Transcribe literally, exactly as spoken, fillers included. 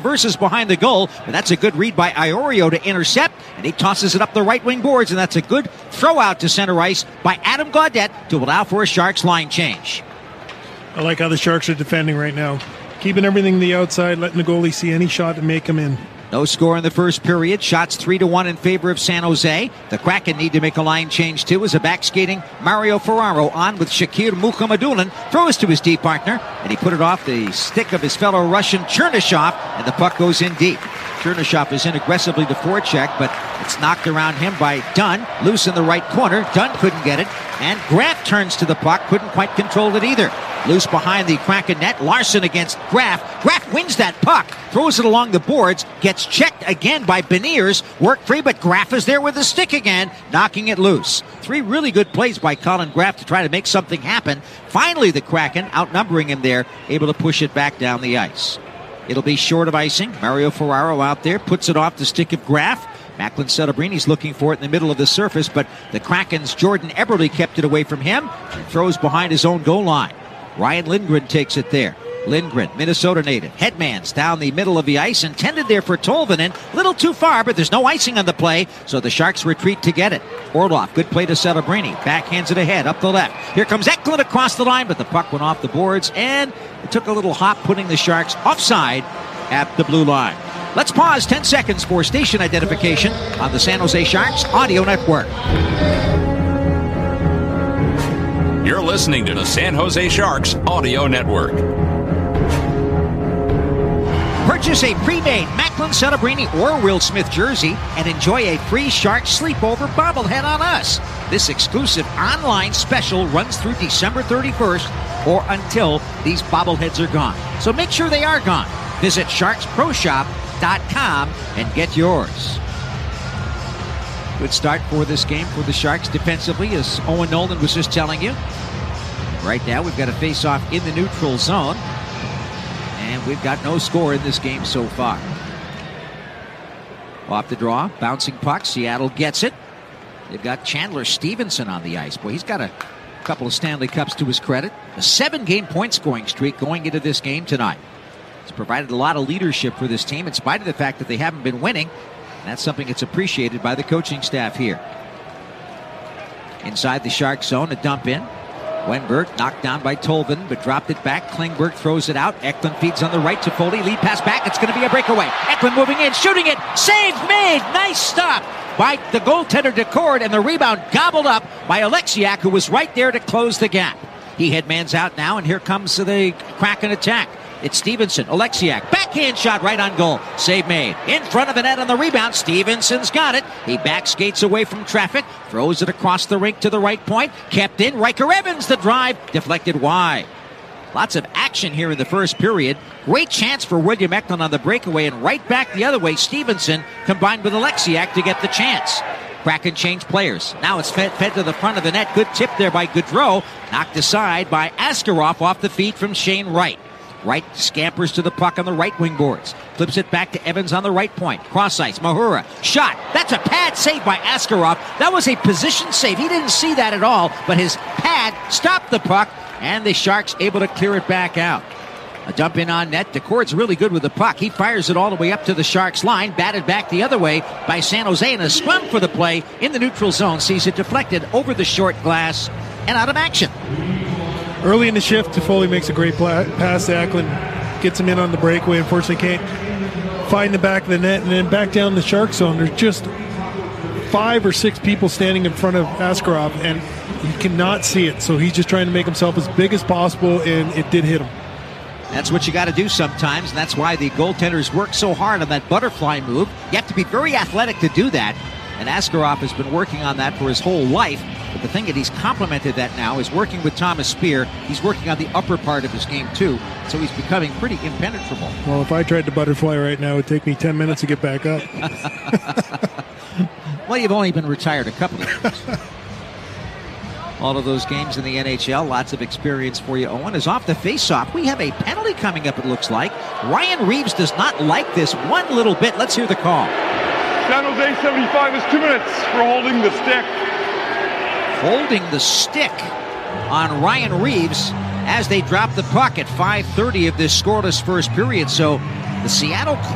reverses behind the goal, but that's a good read by Iorio to intercept, and he tosses it up the right wing boards, and that's a good throw out to center ice by Adam Gaudette to allow for a Sharks line change. I like how the Sharks are defending right now. Keeping everything to the outside, letting the goalie see any shot to make him in. No score in the first period. Shots three to one in favor of San Jose. The Kraken need to make a line change too as a back-skating Mario Ferraro on with Shakir Mukhamadullin. Throws to his D partner, and he put it off the stick of his fellow Russian Chernyshov, and the puck goes in deep. Chernyshov is in aggressively to forecheck, but it's knocked around him by Dunn. Loose in the right corner. Dunn couldn't get it, and Graf turns to the puck. Couldn't quite control it either. Loose behind the Kraken net. Larson against Graf. Graf wins that puck. Throws it along the boards. Gets checked again by Beniers. Work free, but Graf is there with the stick again, knocking it loose. Three really good plays by Colin Graf to try to make something happen. Finally, the Kraken, outnumbering him there, able to push it back down the ice. It'll be short of icing. Mario Ferraro out there, puts it off the stick of Graf. Macklin Celebrini's looking for it in the middle of the surface, but the Kraken's Jordan Eberle kept it away from him and throws behind his own goal line. Ryan Lindgren takes it there. Lindgren, Minnesota native. Headman's down the middle of the ice, intended there for Tolvanen. Little too far, but there's no icing on the play, so the Sharks retreat to get it. Orlov, good play to Celebrini. Backhands it ahead, up the left. Here comes Eklund across the line, but the puck went off the boards, and it took a little hop, putting the Sharks offside at the blue line. Let's pause ten seconds for station identification on the San Jose Sharks Audio Network. You're listening to the San Jose Sharks Audio Network. Purchase a pre-made Macklin Celebrini or Will Smith jersey and enjoy a free Sharks sleepover bobblehead on us. This exclusive online special runs through December thirty-first or until these bobbleheads are gone. So make sure they are gone. Visit sharks pro shop dot com and get yours. Good start for this game for the Sharks defensively, as Owen Nolan was just telling you. Right now, we've got a face-off in the neutral zone, and we've got no score in this game so far. Off the draw, bouncing puck. Seattle gets it. They've got Chandler Stevenson on the ice. Boy, he's got a couple of Stanley Cups to his credit. A seven-game point-scoring streak going into this game tonight. He's provided a lot of leadership for this team in spite of the fact that they haven't been winning. That's something that's appreciated by the coaching staff here. Inside the Shark zone, a dump in. Wenberg knocked down by Tolvanen, but dropped it back. Klingberg throws it out. Eklund feeds on the right to Foley. Lead pass back. It's going to be a breakaway. Eklund moving in, shooting it. Save made. Nice stop by the goaltender Decord, and the rebound gobbled up by Alexiak, who was right there to close the gap. He headmans out now, and here comes the Kraken attack. It's Stevenson, Alexiak, backhand shot right on goal. Save made. In front of the net on the rebound. Stevenson's got it. He back skates away from traffic, throws it across the rink to the right point. Kept in. Riker Evans, the drive, deflected wide. Lots of action here in the first period. Great chance for William Eklund on the breakaway, and right back the other way, Stevenson combined with Alexiak to get the chance. Kraken change players. Now it's fed, fed to the front of the net. Good tip there by Gaudreau. Knocked aside by Askarov off the feet from Shane Wright. Wright scampers to the puck on the right wing boards. Flips it back to Evans on the right point. Cross ice. Mahura. Shot. That's a pad save by Askarov. That was a position save. He didn't see that at all, but his pad stopped the puck, and the Sharks able to clear it back out. A dump in on net. Decord's really good with the puck. He fires it all the way up to the Sharks line. Batted back the other way by San Jose, and a scrum for the play in the neutral zone. Sees it deflected over the short glass and out of action. Early in the shift, Toffoli makes a great pass to Eklund, gets him in on the breakaway. Unfortunately, can't find the back of the net, and then back down the Shark zone. There's just five or six people standing in front of Askarov, and he cannot see it. So he's just trying to make himself as big as possible, and it did hit him. That's what you got to do sometimes, and that's why the goaltenders work so hard on that butterfly move. You have to be very athletic to do that, and Askarov has been working on that for his whole life. But the thing that he's complemented that now is working with Thomas Speer. He's working on the upper part of his game, too. So he's becoming pretty impenetrable. Well, if I tried to butterfly right now, it would take me ten minutes to get back up. Well, you've only been retired a couple of years. All of those games in the N H L, lots of experience for you. Owen is off the faceoff. We have a penalty coming up, it looks like. Ryan Reeves does not like this one little bit. Let's hear the call. San Jose seventy-five is two minutes for holding the stick. Holding the stick on Ryan Reeves as they drop the puck at five thirty of this scoreless first period. So the Seattle